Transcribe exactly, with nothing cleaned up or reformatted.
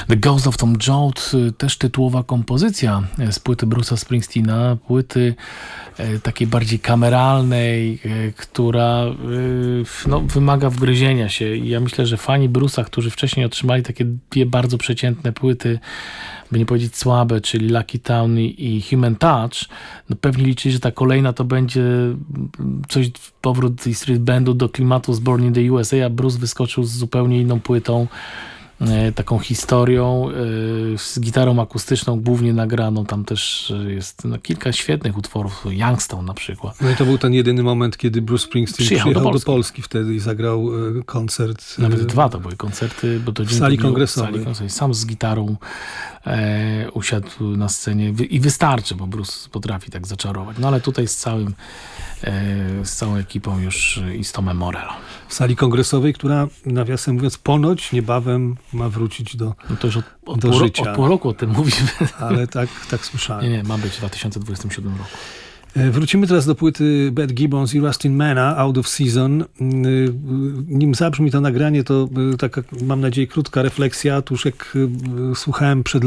The Ghost of Tom Joad, też tytułowa kompozycja z płyty Bruce'a Springsteena, płyty takiej bardziej kameralnej, która no, wymaga wgryzienia się. I ja myślę, że fani Bruce'a, którzy wcześniej otrzymali takie dwie bardzo przeciętne płyty, by nie powiedzieć słabe, czyli Lucky Town i Human Touch, no pewnie liczyli, że ta kolejna to będzie coś, powrót tej street bandu do klimatu z Born in the U S A, a Bruce wyskoczył z zupełnie inną płytą, e, taką historią, e, z gitarą akustyczną, głównie nagraną. Tam też jest no, kilka świetnych utworów, Youngstown na przykład. No i to był ten jedyny moment, kiedy Bruce Springsteen przyjechał, przyjechał do, Polski. do Polski wtedy i zagrał e, koncert. Nawet e, dwa to były koncerty, bo to w sali kongresowej. W sali kongresowej. Sam z gitarą e, usiadł na scenie wy, i wystarczy, bo Bruce potrafi tak zaczarować. No ale tutaj z całym e, z całą ekipą już i z Tomem Morello. W sali kongresowej, która nawiasem mówiąc ponoć niebawem ma wrócić do, no to już od, od do pół, życia. Od pół roku o tym mówimy. Ale tak, tak słyszałem. Nie, nie, ma być w dwa tysiące dwudziestym siódmym roku. Wrócimy teraz do płyty Bad Gibbons i Rustin Mana, Out of Season. Nim zabrzmi to nagranie, to taka, mam nadzieję, krótka refleksja. Otóż jak słuchałem przed